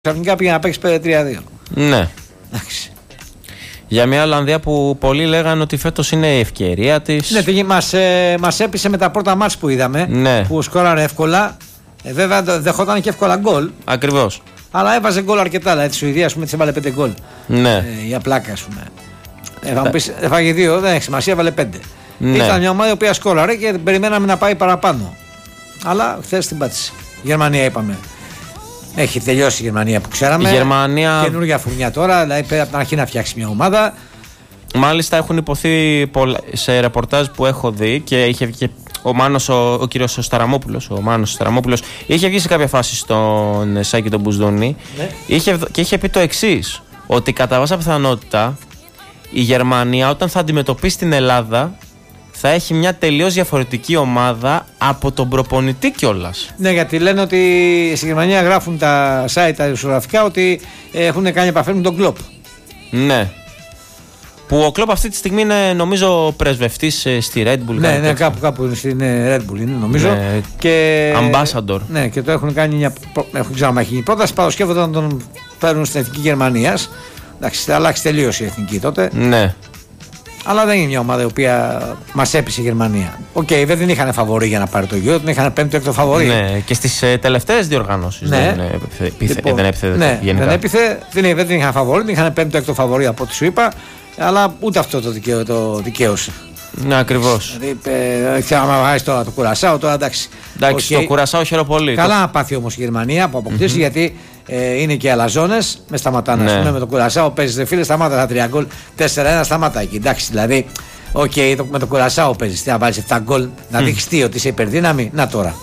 Ξαφνικά πήγε να παίξει 5-3-2. Ναι. Εντάξει. Για μια Ολλανδία που πολλοί λέγανε ότι φέτος είναι η ευκαιρία της. Ναι, μας έπεισε με τα πρώτα μάτς που είδαμε. Ναι. Που σκόραρε εύκολα. Βέβαια δεχόταν και εύκολα γκολ. Ακριβώς. Αλλά έβαζε γκολ αρκετά. Δηλαδή τη Σουηδία της έβαλε 5 γκολ. Ναι. Για πλάκα, ας πούμε. Θα μου πεις, έφαγε 2, δεν έχει σημασία, έβαλε 5. Ναι. Ήταν μια ομάδα η οποία σκόραρε και περιμέναμε να πάει παραπάνω. Αλλά χθες την πάτησε. Γερμανία είπαμε. Έχει τελειώσει η Γερμανία που ξέραμε. Η Γερμανία. Καινούργια φουρνιά τώρα, δηλαδή πρέπει από την αρχή να φτιάξει μια ομάδα. Μάλιστα έχουν υποθεί σε ρεπορτάζ που έχω δει και είχε βγει και ο Μάνος, ο κύριος Σταραμόπουλος, ο Μάνος Σταραμόπουλος, είχε βγει σε κάποια φάση στον Σάκη τον Μπουσδούνη, ναι. Και είχε πει το εξής, ότι κατά βάσα πιθανότητα η Γερμανία όταν θα αντιμετωπίσει την Ελλάδα θα έχει μια τελείως διαφορετική ομάδα από τον προπονητή κιόλας. Ναι, γιατί λένε ότι στη Γερμανία γράφουν τα site τα ισογραφικά ότι έχουν κάνει επαφή με τον Κλοπ. Ναι. Που ο Κλοπ αυτή τη στιγμή είναι νομίζω πρεσβευτής στη Red Bull. Ναι, κάπου στην Red Bull είναι νομίζω. Ναι, και Ambassador. Ναι, και το έχουν κάνει έχουν ξαναμαχήσει πρόταση. Παρασκεύονται να τον φέρουν στην Εθνική Γερμανίας. Εντάξει, θα αλλάξει τελείως η Εθνική τότε. Ναι. Αλλά δεν είναι μια ομάδα η οποία μας έπεισε η Γερμανία. Δεν την είχαν φαβορί για να πάρει το γύρο, την είχαν 5ο-6ο φαβορί. Ναι, και στις τελευταίες διοργανώσεις ναι. δεν έπιθε ναι, γενικά. Δεν έπιθε, δεν την είχαν φαβορί, την είχαν 5ο-6ο φαβορί από ό,τι σου είπα, αλλά ούτε αυτό το δικαίωσε. Ναι, ακριβώς. Δηλαδή, άμα βγάζει τώρα το Κουρασάο, τώρα εντάξει. Το Κουρασάο χαίρομαι πολύ. Καλά να πάθει όμως η Γερμανία που αποκτήσει, γιατί είναι και αλαζόνες, με σταματάνε. Ναι. Ας πούμε, με το Κουρασάο παίζει, φίλε, σταμάτα τα 3 γκολ, 4-1 σταμάτα εκεί. Εντάξει, δηλαδή, με το Κουρασάο παίζει, να βάλει 7 γκολ, να δείξει τι, ότι είσαι υπερδύναμη. Να τώρα.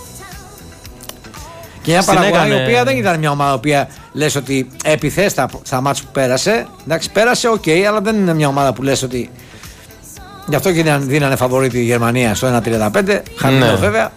Και μια Παραγουάη, η οποία δεν ήταν μια ομάδα η οποία λες ότι έπιθε στα μάτς που πέρασε. Εντάξει, πέρασε, αλλά δεν είναι μια ομάδα που λες ότι. Γι' αυτό και δίνανε φαβορί τη Γερμανία στο 1.35. Χαμηλό βέβαια.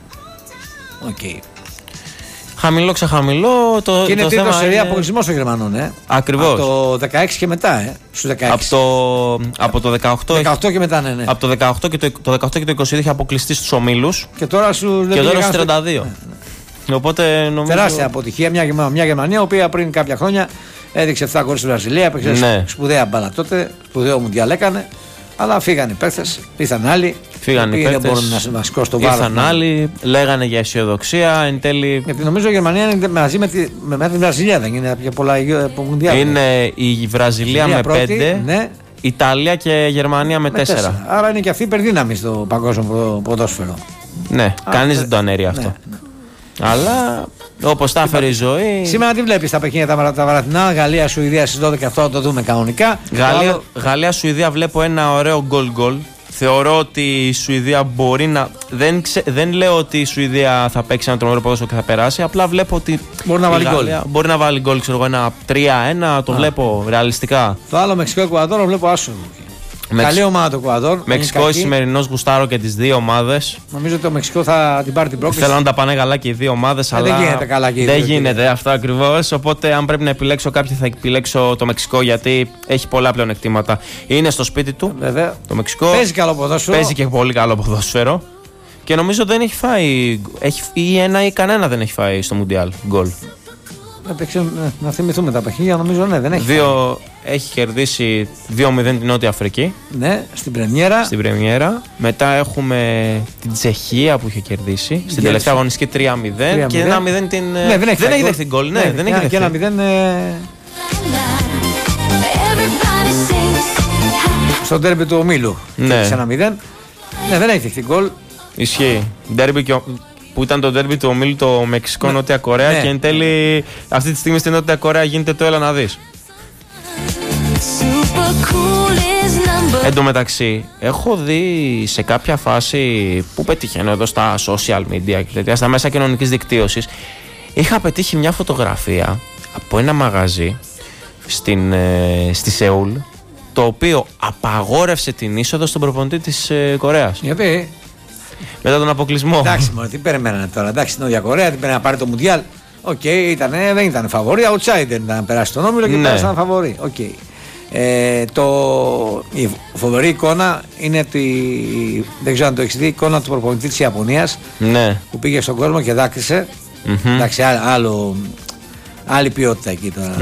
Χαμηλό, ξεχαμηλό. Και είναι τρίτο σερί αποκλεισμός των Γερμανών. Ακριβώς. Από το 16 και μετά. Στους 16. Από το 18 και μετά, ναι. Από το 18 και το 22 είχε αποκλειστεί στους ομίλους. Και τώρα στους 32. Ναι. Οπότε νομίζω. Τεράστια αποτυχία. Μια Γερμανία η οποία πριν κάποια χρόνια έδειξε 7 γκολ στη Βραζιλία. Έπαιξε σπουδαία μπάλα τότε. Σπουδαίο Μουντιάλ έκανε. Αλλά φύγανε οι παίκτες, ήρθαν άλλοι. Φύγανε οι παίκτες, δεν μπορούν να σηκώσουν το βάρος. Ήρθαν άλλοι, λέγανε για αισιοδοξία. Εν τέλει. Γιατί νομίζω η Γερμανία είναι μαζί με τη Βραζιλία, δεν είναι για πολλά Μουντιάλ. Είναι η Βραζιλία με 5, ναι. Ιταλία και Γερμανία με 4. Άρα είναι και αυτή υπερδύναμη στο παγκόσμιο ποδόσφαιρο. Ναι, κανείς δεν το αναιρεί αυτό. Ναι. Αλλά όπως τα έφερε η ζωή. Σήμερα τι βλέπεις τα παιχνίδια τα βαραθινά, Γαλλία-Σουηδία στις 12, αυτό θα το δούμε κανονικά. Γαλλία-Σουηδία βλέπω ένα ωραίο γκολ. Θεωρώ ότι η Σουηδία μπορεί να. Δεν λέω ότι η Σουηδία θα παίξει ένα τρομερό ποδόσφαιρο και θα περάσει. Απλά βλέπω ότι. Μπορεί να βάλει γκολ. Μπορεί να βάλει γκολ, ξέρω εγώ, ένα 3-1. Το βλέπω ρεαλιστικά. Το άλλο Μεξικό-Εκουαδόρ βλέπω άσο. Καλή ομάδα το Εκουαδόρ. Μεξικό σημερινός γουστάρω και τις δύο ομάδες. Νομίζω ότι το Μεξικό θα την πάρει την πρόκληση. Θέλω να τα πάνε καλά και οι δύο ομάδες, αλλά. Δεν γίνεται καλά και οι δύο. Δεν γίνεται αυτό ακριβώς. Οπότε, αν πρέπει να επιλέξω κάποιο, θα επιλέξω το Μεξικό, γιατί έχει πολλά πλεονεκτήματα. Είναι στο σπίτι του. Βέβαια. Το Μεξικό. Παίζει καλό ποδόσφαιρο. Παίζει και πολύ καλό ποδόσφαιρο. Και νομίζω δεν έχει φάει. Ή ένα ή κανένα δεν έχει φάει στο Μουντιάλ γκολ. Να θυμηθούμε τα παιχνίδια, νομίζω δεν έχει. Έχει κερδίσει 2-0 την Νότια Αφρική. Ναι, στην πρεμιέρα. Μετά έχουμε την Τσεχία που είχε κερδίσει. Στην τελευταία αγωνιστική 3-0. Και 1-0 την. Ναι, δεν έχει δεχτεί γκολ. Ναι, δεν έχει δεχτεί. Και 1-0. Στο ντέρμπι του ομίλου. Ναι. 1-0. Ναι, δεν έχει δεχτεί γκολ. Ισχύει. Που ήταν το ντέρμπι του ομίλου το Μεξικό-Νότια Κορέα. Και εν τέλει αυτή τη στιγμή στην Νότια Κορέα γίνεται το έλα να δεις. Εν τω μεταξύ, έχω δει σε κάποια φάση που πετυχαίνω εδώ στα social media και τέτοια, στα μέσα κοινωνικής δικτύωσης, είχα πετύχει μια φωτογραφία από ένα μαγαζί στη Σεούλ, το οποίο απαγόρευσε την είσοδο στον προπονητή της Κορέας. Γιατί? Μετά τον αποκλεισμό. Εντάξει, τι περιμένανε τώρα. Εντάξει, στην Νότια Κορέα την πήρε να πάρει το Μουντιάλ. Δεν ήταν φαβορί, outsider ήταν να περάσει τον όμιλο και πέρασε ένα φαβορί. Η φοβερή εικόνα είναι ότι. Δεν ξέρω αν το έχεις δει, η εικόνα του προπονητή της Ιαπωνίας. Ναι. Που πήγε στον κόσμο και δάκρυσε. Εντάξει, Άλλη ποιότητα εκεί τώρα.